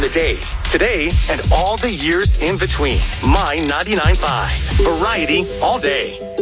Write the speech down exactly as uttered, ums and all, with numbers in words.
the day, today, and all the years in between. My ninety-nine point five. Variety all day.